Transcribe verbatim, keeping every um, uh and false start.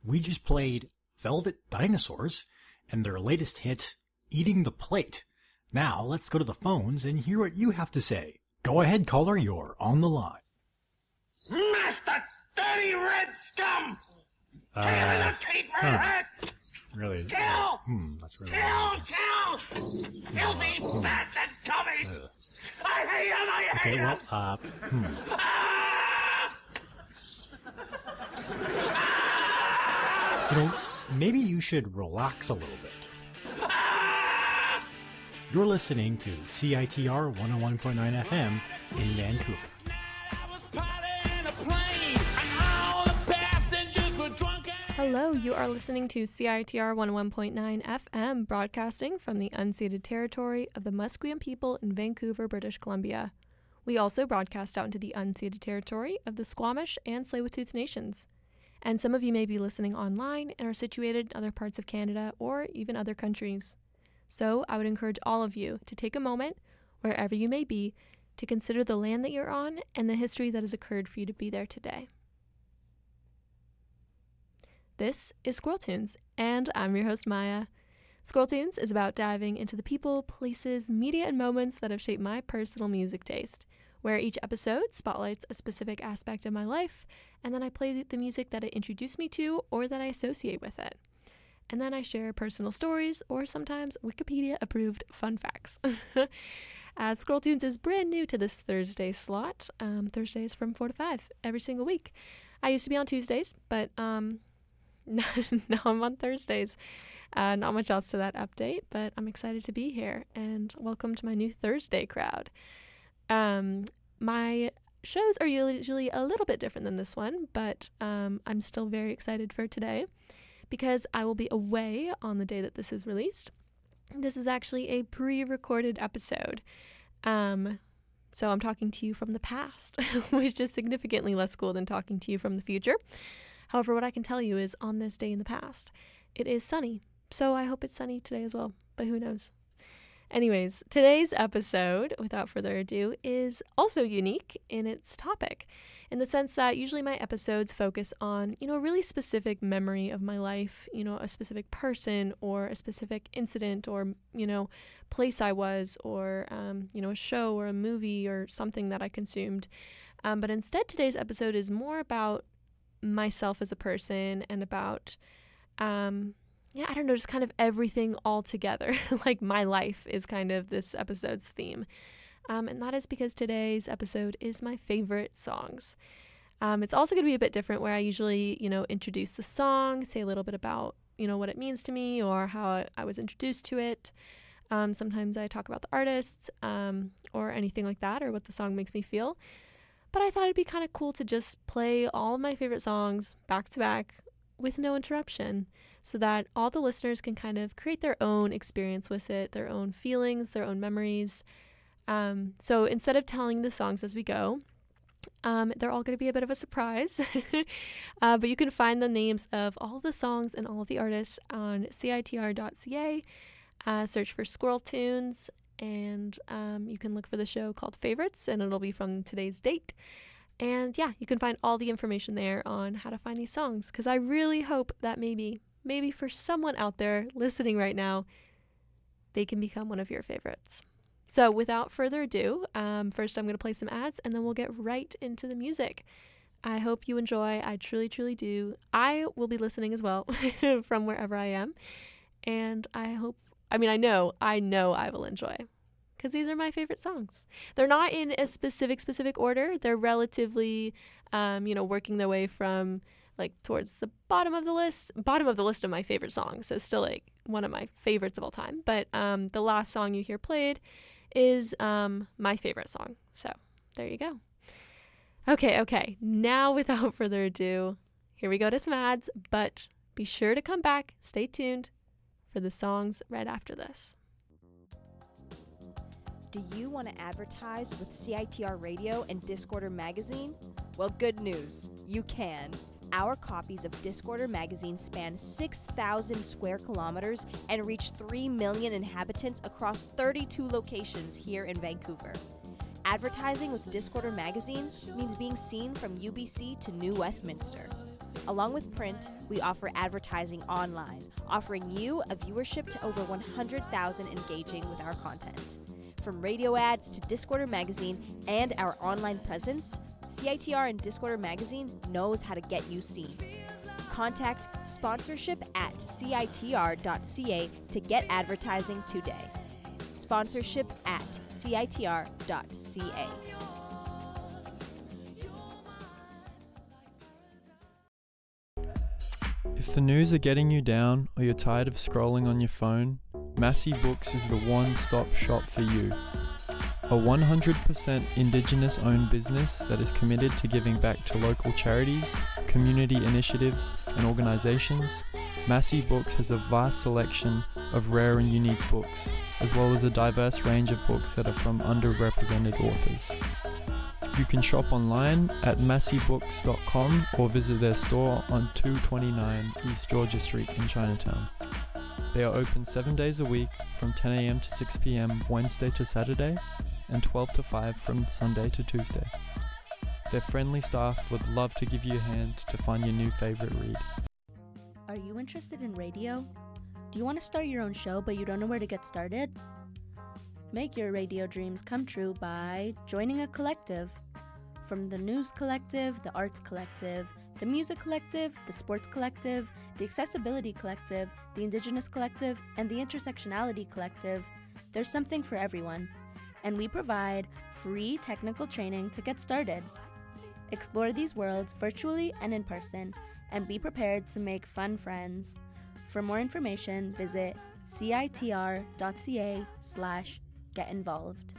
We just played Velvet Dinosaurs and their latest hit, Eating the Plate. Now, let's go to the phones and hear what you have to say. Go ahead, caller, you're on the line. Master dirty red scum! Uh, Take him in the teeth, red huh. hats! Really? Kill! Hmm, that's really Kill! weird. Kill! Filthy Hmm. bastard Tommy! Ugh. I hate him! I hate Okay, him! well, uh, hmm. Ah! You know, maybe you should relax a little bit. Ah! You're listening to C I T R one oh one point nine F M in Vancouver. Hello, you are listening to C I T R one oh one point nine F M, broadcasting from the unceded territory of the Musqueam people in Vancouver, British Columbia. We also broadcast out into the unceded territory of the Squamish and Tsleil-Waututh nations. And some of you may be listening online and are situated in other parts of Canada or even other countries. So I would encourage all of you to take a moment, wherever you may be, to consider the land that you're on and the history that has occurred for you to be there today. This is Squirrel Tunes, and I'm your host, Maya. Squirrel Tunes is about diving into the people, places, media, and moments that have shaped my personal music taste, where each episode spotlights a specific aspect of my life, and then I play the music that it introduced me to or that I associate with it. And then I share personal stories or sometimes Wikipedia-approved fun facts. uh, Squirrel Tunes is brand new to this Thursday slot. Um, Thursdays from four to five every single week. I used to be on Tuesdays, but um, now I'm on Thursdays. Uh, not much else to that update, but I'm excited to be here, and welcome to my new Thursday crowd. Um, my shows are usually a little bit different than this one, but um, I'm still very excited for today because I will be away on the day that this is released. This is actually a pre-recorded episode. Um, so I'm talking to you from the past, which is significantly less cool than talking to you from the future. However, what I can tell you is on this day in the past, it is sunny. So I hope it's sunny today as well, but who knows? Anyways, today's episode, without further ado, is also unique in its topic, in the sense that usually my episodes focus on, you know, a really specific memory of my life, you know, a specific person or a specific incident or, you know, place I was or, um, you know, a show or a movie or something that I consumed. Um, but instead, today's episode is more about myself as a person and about, um, yeah, I don't know, just kind of everything all together. Like my life is kind of this episode's theme. Um, and that is because today's episode is my favorite songs. Um, it's also going to be a bit different where I usually, you know, introduce the song, say a little bit about, you know, what it means to me or how I, I was introduced to it. Um, sometimes I talk about the artists um, or anything like that or what the song makes me feel. But I thought it'd be kind of cool to just play all of my favorite songs back to back with no interruption so that all the listeners can kind of create their own experience with it, their own feelings, their own memories. Um, so instead of telling the songs as we go, um, they're all going to be a bit of a surprise. uh, but you can find the names of all the songs and all of the artists on C I T R dot C A. Uh, search for Squirrel Tunes, and um, you can look for the show called Favorites, and it'll be from today's date. And yeah, you can find all the information there on how to find these songs, because I really hope that maybe, maybe for someone out there listening right now, they can become one of your favorites. So without further ado, um, first I'm going to play some ads, and then we'll get right into the music. I hope you enjoy. I truly, truly do. I will be listening as well from wherever I am. And I hope, I mean, I know, I know I will enjoy, because these are my favorite songs. They're not in a specific, specific order. They're relatively, um, you know, working their way from like towards the bottom of the list, bottom of the list of my favorite songs. So still like one of my favorites of all time. But um, the last song you hear played is um, my favorite song. So there you go. Okay, okay. Now without further ado, here we go to some ads. But be sure to come back, stay tuned for the songs right after this. Do you want to advertise with C I T R Radio and Discorder Magazine? Well, good news. You can. Our copies of Discorder Magazine span six thousand square kilometers and reach three million inhabitants across thirty-two locations here in Vancouver. Advertising with Discorder Magazine means being seen from U B C to New Westminster. Along with print, we offer advertising online, offering you a viewership to over one hundred thousand engaging with our content. From radio ads to Discorder Magazine and our online presence, C I T R and Discorder Magazine knows how to get you seen. Contact sponsorship at C I T R dot C A to get advertising today. Sponsorship at C I T R dot C A. If the news are getting you down or you're tired of scrolling on your phone, Massey Books is the one-stop shop for you. A one hundred percent Indigenous-owned business that is committed to giving back to local charities, community initiatives, and organizations, Massey Books has a vast selection of rare and unique books, as well as a diverse range of books that are from underrepresented authors. You can shop online at massey books dot com or visit their store on two twenty-nine East Georgia Street in Chinatown. They are open seven days a week from ten a.m. to six p.m. Wednesday to Saturday and twelve to five from Sunday to Tuesday. Their friendly staff would love to give you a hand to find your new favorite read. Are you interested in radio? Do you want to start your own show but you don't know where to get started? Make your radio dreams come true by joining a collective. From the News Collective, the Arts Collective, the Music Collective, the Sports Collective, the Accessibility Collective, the Indigenous Collective, and the Intersectionality Collective, there's something for everyone. And we provide free technical training to get started. Explore these worlds virtually and in person, and be prepared to make fun friends. For more information, visit C I T R dot C A slash get involved.